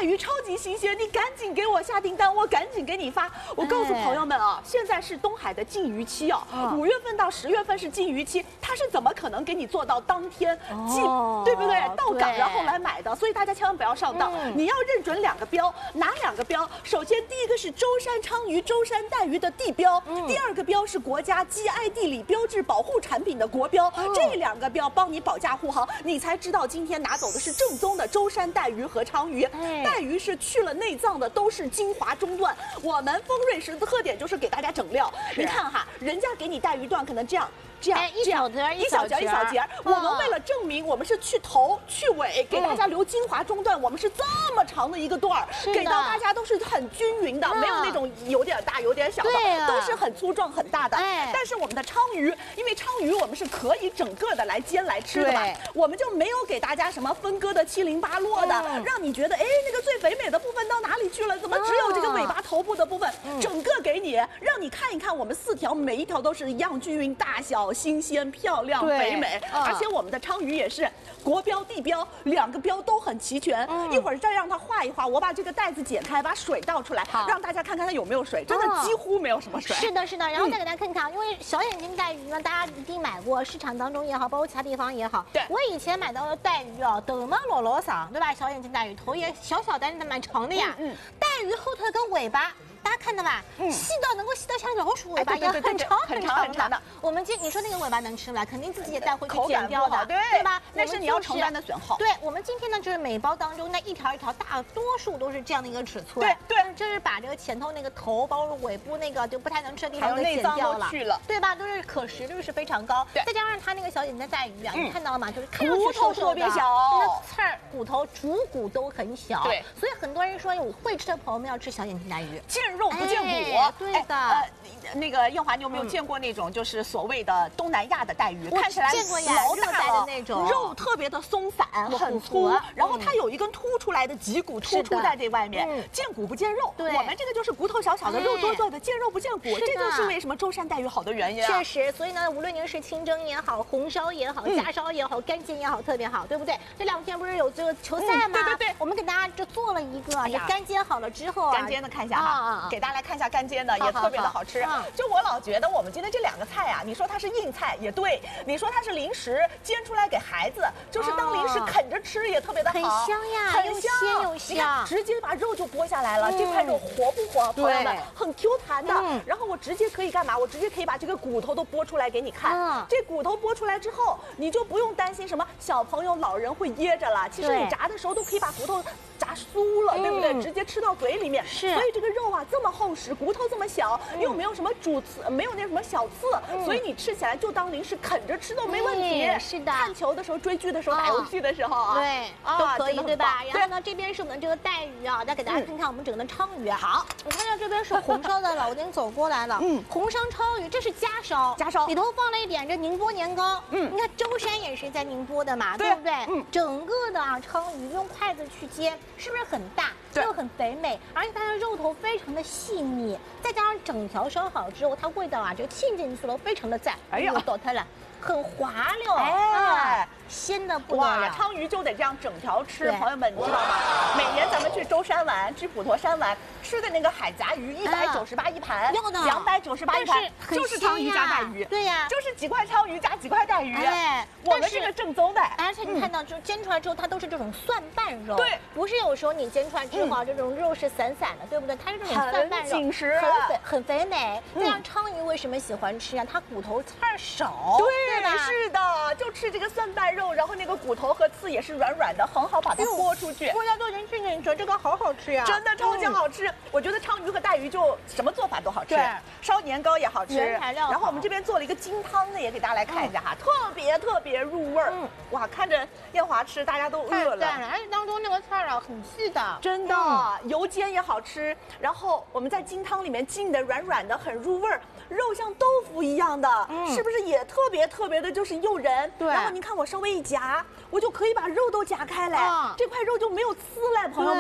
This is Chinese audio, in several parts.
鱼超级新鲜，你赶紧给我下订单，我赶紧给你发。我告诉朋友们啊，现在是东海的禁渔期啊，5月份到10月份是禁渔期，它是怎么可能给你做到当天对不对？到港然后来买的，所以大家千万不要上当。你要认准2个标，哪2个标？首先第一个是舟山鲳鱼、舟山带鱼的地标，第2个标是国家 GI 地理标志保护产品的国标，这2个标帮你保驾护航，你才知道今天拿走的是正宗的舟山带鱼和鲳鱼。带鱼是去了内脏的，都是精华中段。我们丰瑞食的特点就是给大家整料，你看哈，人家给你带鱼段可能这样。 一小节， 我们为了证明我们是去头去尾，给大家留精华中段，我们是这么长的一个段儿，给到大家都是很均匀的，没有那种有点大有点小的，都是很粗壮很大的。但是我们的鲳鱼，因为鲳鱼我们是可以整个的来煎来吃的嘛，我们就没有给大家什么分割的七零八落的，让你觉得哎那个最肥美的部分到哪里去了？怎么只有这个尾巴头部的部分？整个给你，让你看一看我们4条每一条都是一样均匀大小。新鲜漂亮肥美，而且我们的鲳鱼也是国标地标，2个标都很齐全。一会儿再让它画一画，我把这个袋子剪开，把水倒出来，让大家看看它有没有水，真的几乎没有什么水。 是的，然后再给大家看看，因为小眼睛带鱼呢，大家一定买过，市场当中也好，包括其他地方也好。对，我以前买到的带鱼啊，头毛老长，对吧？小眼睛带鱼头也小小，但是它蛮长的呀。带鱼后头跟尾巴。大家看到吧？细到能够细到像老鼠尾巴一样，很长的。我们你说那个尾巴能吃吗？肯定自己也带回去剪掉的，对吧？ 那是你要承担的损耗。 对，我们今天呢，就是每包当中那一条一条，大多数都是这样的一个尺寸。 对， 就是把这个前头那个头，包括尾部那个就不太能吃的地方给剪掉了，对吧？都是可食率是非常高。再加上它那个小眼睛带鱼啊，你看到了吗？就是看上去瘦瘦的，那刺儿、骨头、主骨都很小。对，所以很多人说有会吃的朋友们要吃小眼睛带鱼。 肉不见骨， 对的。 那个艳华，你有没有见过那种就是所谓的东南亚的带鱼？看起来老大的那种， 肉特别的松散，很粗，然后它有一根凸出来的脊骨突出在这外面，见骨不见肉。我们这个就是骨头小小的，肉多多的，见肉不见骨，这就是为什么舟山带鱼好的原因。 确实，所以呢，无论您是清蒸也好，红烧也好，夹烧也好，干煎也好，特别好，对不对？这2天不是有这个球赛吗？ 对， 我们给大家就做了一个，这干煎好了之后啊， 干煎的看一下哈。给大家来看一下干煎的，也特别的好吃。就我老觉得我们今天这2个菜啊，你说它是硬菜也对，你说它是零食煎出来给孩子，就是当零食啃着吃也特别的好， 很香呀， 很香又香。 你看，直接把肉就剥下来了，这块肉活不活？朋友们，很 Q 弹的。然后我直接可以干嘛？我直接可以把这个骨头都剥出来给你看。这骨头剥出来之后，你就不用担心什么小朋友、老人会噎着了。其实你炸的时候都可以把骨头炸酥了，对不对？直接吃到嘴里面。所以这个肉啊这么厚实，骨头这么小，又没有什么主刺，没有那什么小刺，所以你吃起来就当零食啃着吃都没问题。 是的， 看球的时候、追剧的时候、打游戏的时候啊， 对，都可以，对吧？然后呢，这边是我们这个带鱼啊，再给大家看看我们整个的鲳鱼。 好， 我看到这边是红烧的了，我已经走过来了。红烧鲳鱼，这是夹烧，里头放了一点这宁波年糕。你看舟山也是在宁波的嘛，对不对？整个的鲳鱼用筷子去煎，是不是很大？又很肥美，而且它的肉头非常的细腻，再加上整条烧好之后，它味道啊，这个沁进去了，非常的赞。哎呀，倒它了，很滑溜，鲜的不得了。 鲳鱼就得这样整条吃，朋友们你知道吗？每年咱们去舟山玩，去普陀山玩，吃的那个海夹鱼198一盘，298一盘，就是鲳鱼加带鱼。 对呀， 就是几块鲳鱼加几块带鱼。我们这个正宗的。 而且你看到，就煎出来之后，它都是这种蒜瓣肉。 对， 不是有时候你煎出来之后，这种肉是散散的，对不对？它是这种蒜瓣肉， 紧实， 很肥美。这样鲳鱼为什么喜欢吃啊？它骨头刺儿少。 对吧？是的，就吃这个蒜瓣肉，然后那个骨头和刺也是软软的，很好把它剥出去。 大家都已经进去，这个好好吃呀， 真的超级好吃。我觉得鲳鱼和带鱼就什么做法都好吃，烧年糕也好吃， 原材料。 然后我们这边做了一个金汤的，也给大家来看一下哈，特别入味儿。哇，看着艳华吃，大家都饿了。 而且当中那个菜啊，很细的， 真的，油煎也好吃。然后我们在金汤里面浸的软软的，很入味儿。肉像豆腐一样的，是不是也特别的，就是诱人？对。然后您看我稍微一夹，我就可以把肉都夹开来，这块肉就没有刺了，朋友们。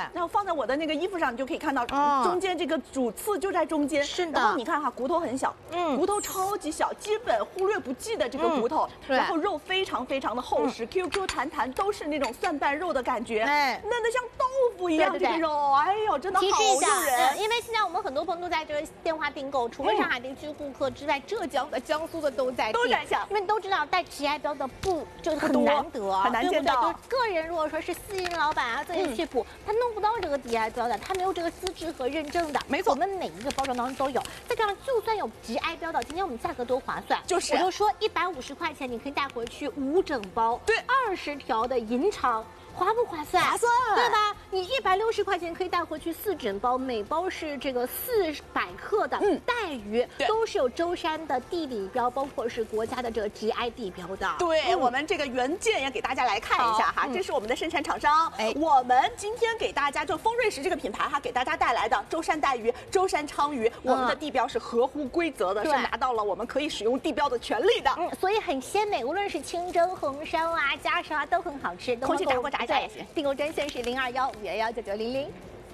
然后放在我的那个衣服上，你就可以看到中间这个主刺就在中间。 是的。 然后你看哈，骨头很小，骨头超级小，基本忽略不计的这个骨头。然后肉非常非常的厚实，QQ 弹弹，都是那种蒜瓣肉的感觉，嫩的像豆腐一样这个肉，哎呦，真的好诱人。 因为现在我们很多朋友都在这个电话订购，除了上海地区顾客之外，浙江的、江苏的都在订，因为都知道带 GI 标的布就很难得， 很难见到。 就个人如果说是私营老板啊，自己去补，他弄不到这个 GI 标的，他没有这个资质和认证的。 没错， 我们每一个包装当中都有。再加上就算有 GI 标的，今天我们价格多划算， 我就说150块钱你可以带回去5整包， 对 ，20条的银肠。划不划算？ 划算， 对吧？你160块钱可以带回去4整包，每包是这个400克的带鱼，都是有舟山的地理标，包括是国家的这个 GI 地标的。 对，我们这个原件也给大家来看一下哈，这是我们的生产厂商。我们今天给大家就丰瑞食这个品牌哈，给大家带来的舟山带鱼、舟山鲳鱼，我们的地标是合乎规则的，是拿到了我们可以使用地标的权利的。 所以很鲜美，无论是清蒸、红烧啊、家烧啊，都很好吃。 空气炸锅炸一下也行。 订购专线是0215119900。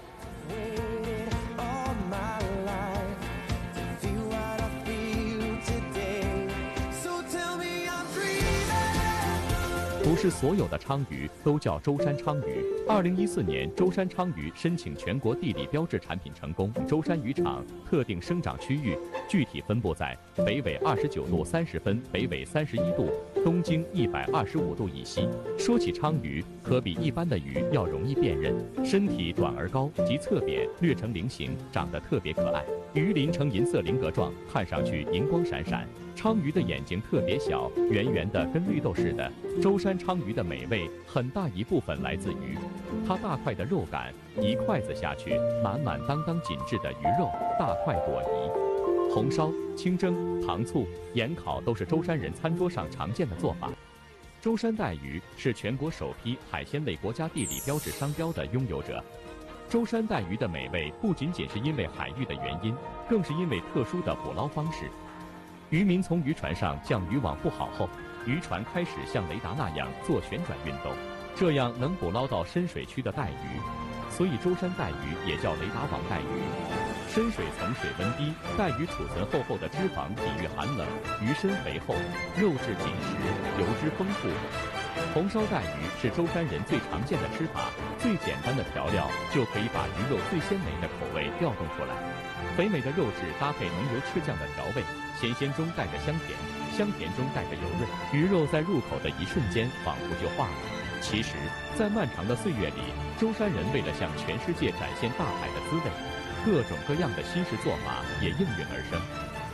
不是所有的鲳鱼都叫舟山鲳鱼。2014年，舟山鲳鱼申请全国地理标志产品成功。舟山渔场特定生长区域具体分布在北纬29度30分、北纬31度、东经125度以西。说起鲳鱼，可比一般的鱼要容易辨认，身体短而高，及侧扁，略呈菱形，长得特别可爱。鱼鳞呈银色菱格状，看上去银光闪闪。鲳鱼的眼睛特别小，圆圆的，跟绿豆似的。舟山鲳鱼的美味很大一部分来自于它大块的肉感，一筷子下去，满满当当紧致的鱼肉，大快朵颐。红烧、清蒸、糖醋、盐烤都是舟山人餐桌上常见的做法。舟山带鱼是全国首批海鲜类国家地理标志商标的拥有者。舟山带鱼的美味不仅仅是因为海域的原因，更是因为特殊的捕捞方式。渔民从渔船上将渔网布好后，渔船开始像雷达那样做旋转运动，这样能捕捞到深水区的带鱼，所以舟山带鱼也叫雷达网带鱼。深水层水温低，带鱼储存厚厚的脂肪抵御寒冷，鱼身肥厚，肉质紧实，油脂丰富。红烧带鱼是舟山人最常见的吃法，最简单的调料就可以把鱼肉最鲜美的口味调动出来。肥美的肉质搭配浓油赤酱的调味，咸咸中带着香甜，香甜中带着油润，鱼肉在入口的一瞬间仿佛就化了。其实，在漫长的岁月里，舟山人为了向全世界展现大海的滋味，各种各样的新式做法也应运而生。